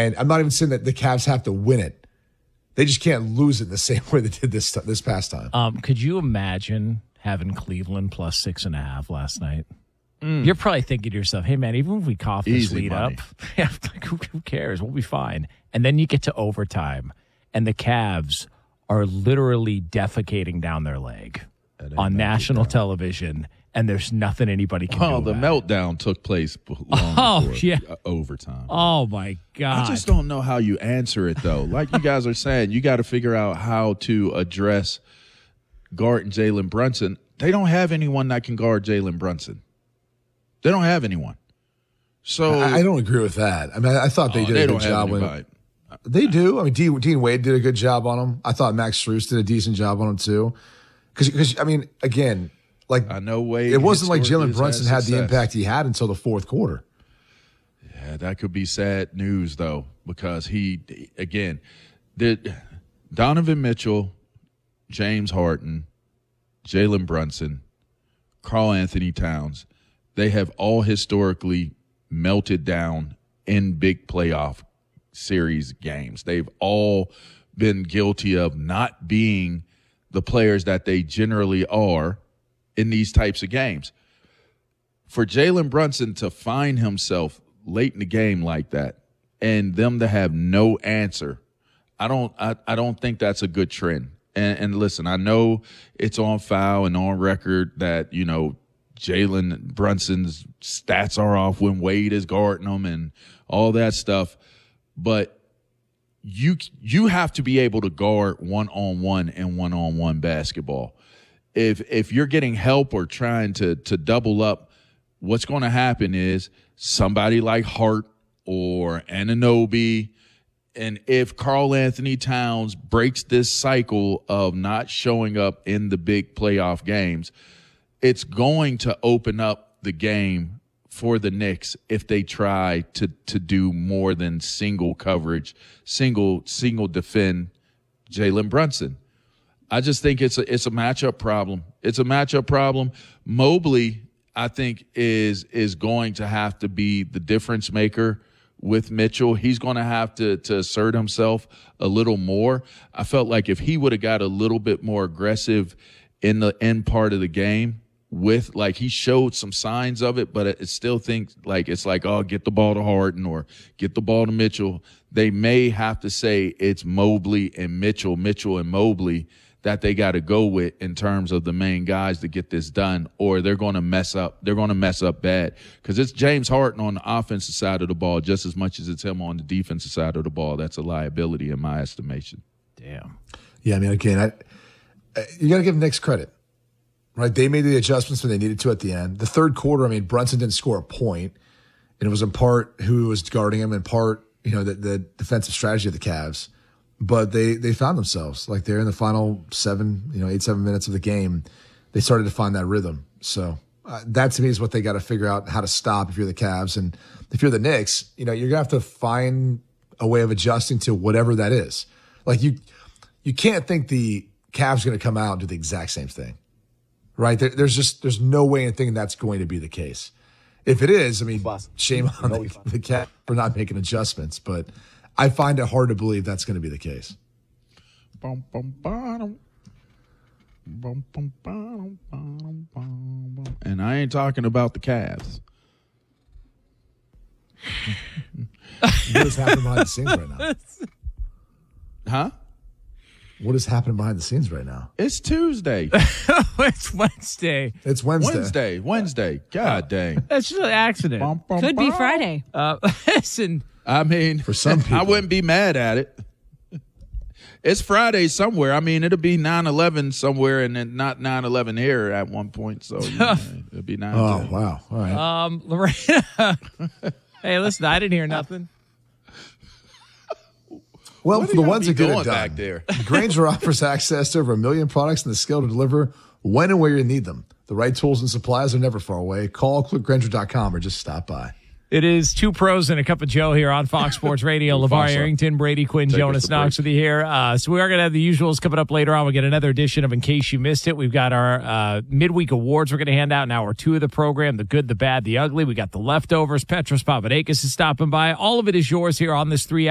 And I'm not even saying that the Cavs have to win it. They just can't lose it the same way they did this past time. Could you imagine having Cleveland plus 6.5 last night? You're probably thinking to yourself, hey, man, even if we cough this lead up, like, who cares? We'll be fine. And then you get to overtime, and the Cavs are literally defecating down their leg on national television, and there's nothing anybody can do about the meltdown took place long before overtime. Oh, my God. I just don't know how you answer it, though. Like you guys are saying, you got to figure out how to address guarding Jalen Brunson. They don't have anyone that can guard Jalen Brunson. They don't have anyone. So I don't agree with that. I mean, I thought they did a good job when they do. I mean, Dean Wade did a good job on him. I thought Max Strus did a decent job on him too. Because I mean, again, like I know Wade. It wasn't like Jalen Brunson had the impact he had until the fourth quarter. Yeah, that could be sad news though, because he did Donovan Mitchell, James Harden, Jalen Brunson, Karl Anthony Towns. They have all historically melted down in big playoff series games. They've all been guilty of not being the players that they generally are in these types of games. For Jalen Brunson to find himself late in the game like that and them to have no answer, I don't think that's a good trend. And listen, I know it's on file and on record that, you know, Jalen Brunson's stats are off when Wade is guarding him and all that stuff. But you have to be able to guard one-on-one and one-on-one basketball. If you're getting help or trying to double up, what's going to happen is somebody like Hart or Anunoby, and if Karl Anthony Towns breaks this cycle of not showing up in the big playoff games, it's going to open up the game for the Knicks if they try to do more than single coverage, single defend Jalen Brunson. I just think it's a matchup problem. It's a matchup problem. Mobley, I think, is going to have to be the difference maker with Mitchell. He's going to have to assert himself a little more. I felt like if he would have got a little bit more aggressive in the end part of the game, with like he showed some signs of it, but it still thinks like it's like, oh, get the ball to Harden or get the ball to Mitchell. They may have to say it's Mobley and Mitchell and Mobley that they got to go with in terms of the main guys to get this done, or they're going to mess up. They're going to mess up bad because it's James Harden on the offensive side of the ball just as much as it's him on the defensive side of the ball. That's a liability in my estimation. Damn. Yeah, I mean, again, you got to give Knicks credit. Right, they made the adjustments when they needed to at the end. The third quarter, I mean, Brunson didn't score a point, and it was in part who was guarding him, in part, you know, the defensive strategy of the Cavs. But they found themselves like they're in the final 7 minutes of the game. They started to find that rhythm. So that to me is what they got to figure out how to stop if you're the Cavs, and if you're the Knicks, you know, you're gonna have to find a way of adjusting to whatever that is. Like you can't think the Cavs are going to come out and do the exact same thing. Right? There's no way in thinking that's going to be the case. If it is, I mean, shame on the Cavs for not making adjustments, but I find it hard to believe that's going to be the case. And I ain't talking about the Cavs. What is happening behind the scenes right now? Huh? What is happening behind the scenes right now? It's Tuesday. It's Wednesday. It's Wednesday. God dang. That's just an accident. Could be Friday. Listen. I mean, for some people, I wouldn't be mad at it. It's Friday somewhere. I mean, it'll be 9/11 somewhere, and then not 9/11 here at one point. So it'll be 9/11. Oh wow! All right. Lorena. Hey, listen, I didn't hear nothing. Well, for the ones that get it done, back there? Grainger offers access to over 1 million products and the skill to deliver when and where you need them. The right tools and supplies are never far away. Call, click Grainger.com, or just stop by. It is Two Pros and a Cup of Joe here on Fox Sports Radio. LeVar Arrington, Brady Quinn, Jonas Knox with you here. So we are going to have the usuals coming up later on. We'll get another edition of In Case You Missed It. We've got our midweek awards we're going to hand out in hour 2 of the program, the good, the bad, the ugly. We got the leftovers. Petros Papadakis is stopping by. All of it is yours here on this 3